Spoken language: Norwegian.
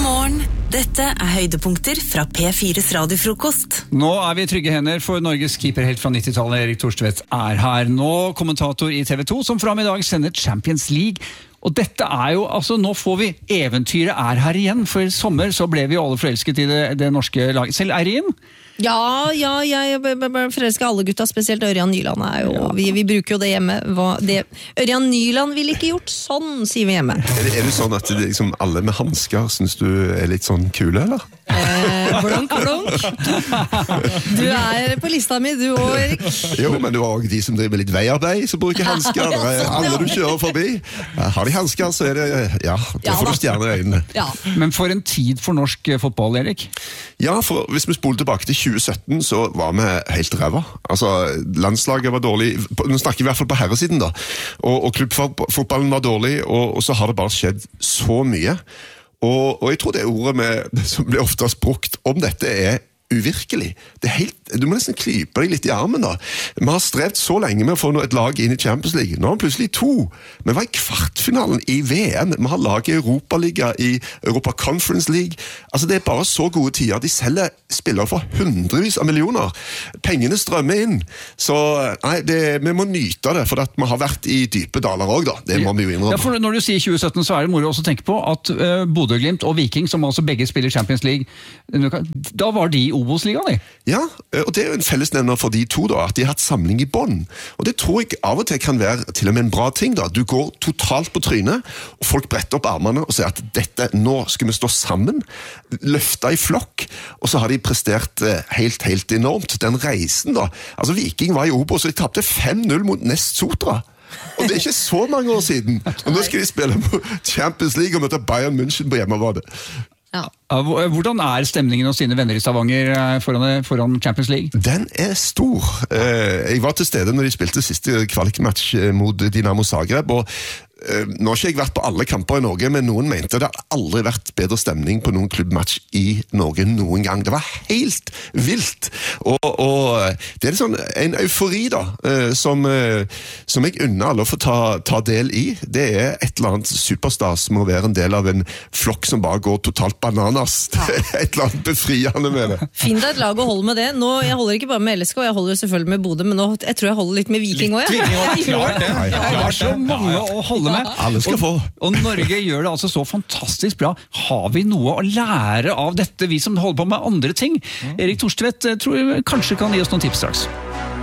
morgen, dette høydepunkter fra P4's radiofrokost. Nå vi I trygge hender, for Norges keeper helt fra 90-tallet, Erik Thorstvedt, her. Nå kommentator I TV 2, som fra I dag sender Champions League. Og dette jo, altså nå får vi eventyret her igjen, for I sommer så ble vi alle forelsket I det norske laget. Selv Eirin? Ja, jeg forelsker alle gutta, spesielt Ørjan Nyland jo, vi bruker jo det hjemme. Ørjan Nyland ville ikke gjort sånn, sier vi hjemme. Det sånn at liksom, alle med handsker synes du litt sånn kule, eller? Blonk. Du på lista mi, du også, Erik. Jo, men du har også de som driver litt veiarbeid, som bruker handsker. Alle du kjører forbi. Har de handsker, så det, da får du stjerner I øynene. Ja. Men for en tid for norsk fotball, Erik? Ja, for hvis vi spoler tilbake til 2017 så var vi helt ræva. Altså, landslaget var dårlig, nå snakker vi I hvert fall på herresiden da, og klubbfotballen var dårlig, og så har det bare skjedd så mye. Og jeg tror det ordet som blir oftest brukt om dette uvirkelig. Det helt, du må nesten klype deg litt I armen da. Vi har strevd så lenge med å få et lag inn I Champions League. Nå har vi plutselig 2. Vi var I kvartfinalen I VM. Vi har lag I Europaliga, I Europa Conference League. Altså det bare så gode tider. De selger spillere for hundrevis av millioner. Pengene strømmer inn. Så nei, vi må nyte det, for at vi har vært I dype daler også da. Det må vi jo innrømme. Ja, for når du sier 2017 så det moro også å tenke på at Bodø Glimt og Viking, som altså begge spiller Champions League, da var de Obos-ligaen I? Ja, og det jo en fellesnevner for de 2 da, at de har hatt samling I bånd. Og det tror jeg av og til kan være til og med en bra ting da. Du går totalt på trynet, og folk bretter opp armene og sier at nå skal vi stå sammen, løfte I flokk, og så har de prestert helt enormt. Den reisen da, altså Viking var I Obos, og de tappte 5-0 mot Nest Sotra. Og det ikke så mange år siden. Og nå skal de spille på Champions League og møte Bayern München på hjemmebane. Ja. Hvordan stemningen hos dine venner I Stavanger foran Champions League? Den stor. Jeg var til stede når de spilte siste kvalikmatch mot Dinamo Zagreb, og nå har ikke jeg vært på alle kamper I Norge, men noen mente det har aldri vært bedre stemning på noen klubbmatch I Norge noen gang. Det var helt vilt. Og det sånn en eufori da, som jeg unner alle å få ta del I. Det et eller annet superstas med å være en del av en flokk som bare går totalt bananas. Et eller annet befriende med det. Finn deg et lag og hold med det. Nå, jeg holder ikke bare med LSK, jeg holder selvfølgelig med Bodø, men nå, jeg tror jeg holder litt med Viking også. Klart det. Det så mange å holde med. Alle skal få. Og Norge gjør det altså så fantastisk bra. Har vi noe å lære av dette, vi som holder på med andre ting? Erik Thorstvedt tror jeg kanskje kan gi oss noen tips straks.